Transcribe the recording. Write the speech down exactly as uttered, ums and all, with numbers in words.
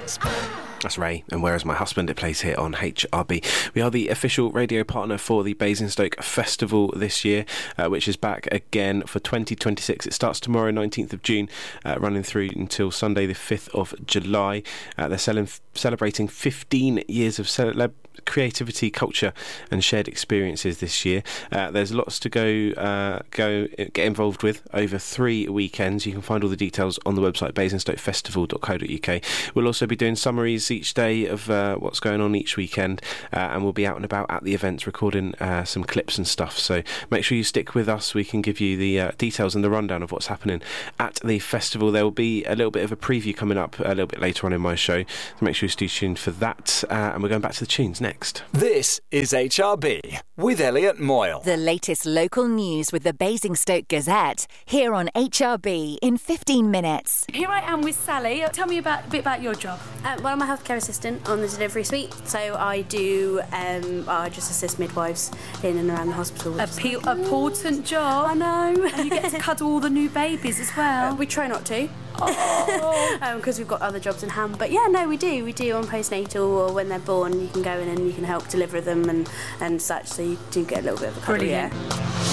That's Ray, and Where Is My Husband? It plays here on H R B. We are the official radio partner for the Basingstoke Festival this year, uh, which is back again for twenty twenty-six. It starts tomorrow, nineteenth of June, uh, running through until Sunday, the fifth of July. Uh, they're selling, celebrating fifteen years of celeb- creativity, culture and shared experiences this year. Uh, there's lots to go uh, go get involved with over three weekends. You can find all the details on the website basingstoke festival dot co dot uk. We'll also be doing summaries each day of uh, what's going on each weekend, uh, and we'll be out and about at the events recording uh, some clips and stuff, so make sure you stick with us. We can give you the uh, details and the rundown of what's happening at the festival. There will be a little bit of a preview coming up a little bit later on in my show, so make sure you stay tuned for that, uh, and we're going back to the tunes next. This is H R B with Elliot Moyle. The latest local news with the Basingstoke Gazette, here on H R B in fifteen minutes. Here I am with Sally. Tell me about a bit about your job. Uh, well, I'm a healthcare assistant on the delivery suite, so I do, um, I just assist midwives in and around the hospital. A pe- important job. I know. And you get to cuddle all the new babies as well. Uh, we try not to. Oh. um, because we've got other jobs in hand, but yeah, no, we do. We do on postnatal, or when they're born, you can go in and you can help deliver them and, and such, so you do get a little bit of a cuddle. Brilliant. Yeah.